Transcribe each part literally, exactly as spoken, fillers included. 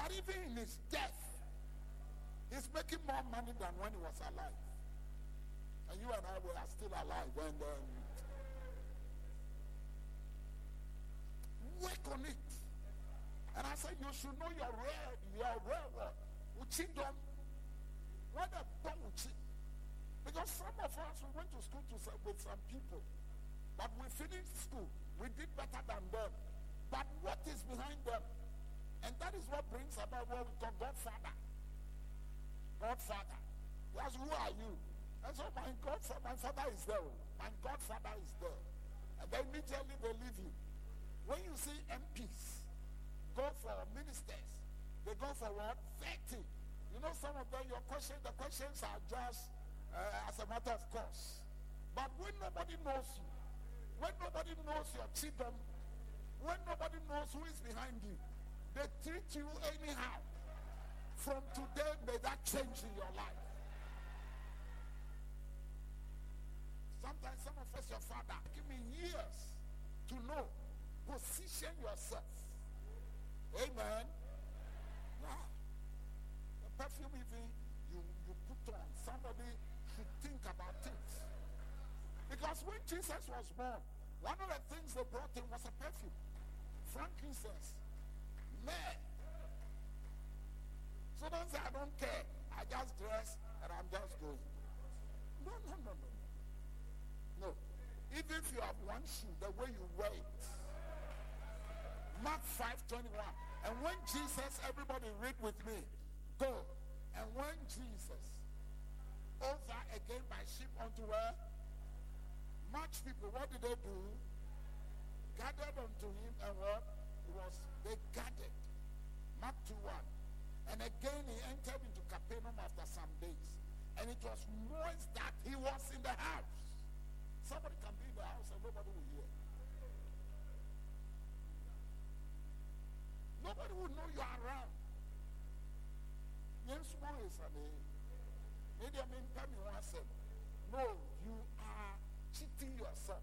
But even in his death, he's making more money than when he was alive. And you and I were still alive. And um, work on it. And I said, you should know your real, your real what? Uchidom. What about Uchi? Because some of us, we went to school to some, with some people. But we finished school. We did better than them. But what is behind them? And that is what brings about what we call Godfather. Godfather. Yes, who are you? And so my Godfather, my father is there. My Godfather is there. And then immediately they leave you. When you see M Ps go for ministers, they go for what? thirty. You know, some of them, your questions, the questions are just uh, as a matter of course. But when nobody knows you, when nobody knows your children, when nobody knows who is behind you, they treat you anyhow. From today, may that change in your life. Sometimes some of us, your father, give me years to know. Position yourself. Amen. Yeah. The perfume even you, you put on, somebody should think about things. Because when Jesus was born, one of the things they brought him was a perfume. Frankincense. Man. So don't say, I don't care. I just dress and I'm just going. No, no, no, no. No. Even if you have one shoe, the way you wear it. Mark five twenty-one. And when Jesus, everybody read with me, go. And when Jesus, over again by ship unto where? Much people, what did they do? Gathered unto him, and what? It was, they gathered. Mark two one. And again he entered into Capernaum after some days. And it was moist that he was in the house. Somebody can be in the house and nobody will hear. Nobody will know you are around. No, you are cheating yourself.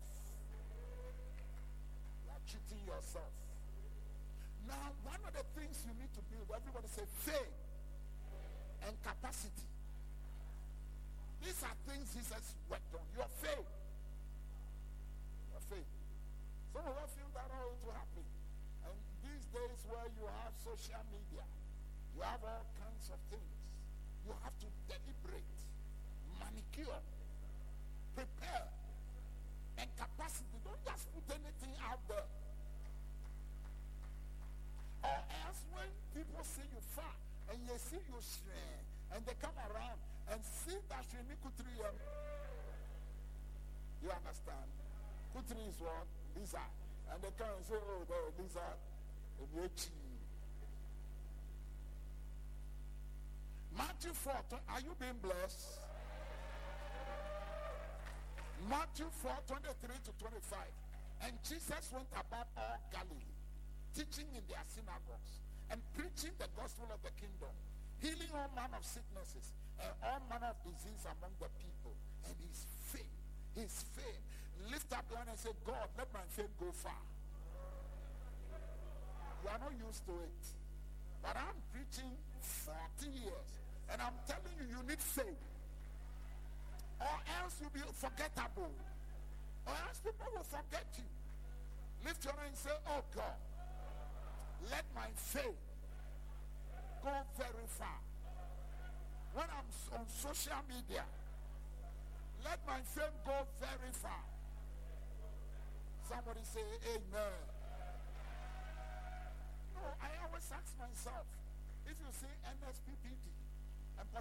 You are cheating yourself. Now, one of the things you need to build, everybody say faith and capacity. These are things Jesus worked on. Your faith. Your faith. Some of us feel that all to happen. And these days where you have social media, you have all kinds of things. You have to deliberate, manicure, prepare, and capacity. Don't just put anything out there. Or else when people see you far and they see you shrink and they come around and see that you need kutri, you understand? Kutri is what? Lizard. And they come and say, oh, the lizard. Matthew four, are you being blessed? Matthew four, twenty-three to twenty-five. And Jesus went about all Galilee, teaching in their synagogues and preaching the gospel of the kingdom, healing all manner of sicknesses and all manner of disease among the people. And his fame, his fame, lift up your hand and say, God, let my fame go far. You are not used to it. But I'm preaching forty years. And I'm telling you, you need faith. Or else you'll be forgettable. Or else people will forget you. Lift your hand and say, oh God, let my faith go very far. When I'm on social media, let my faith go very far. Somebody say amen. No, I always ask myself, if you say M S P P D,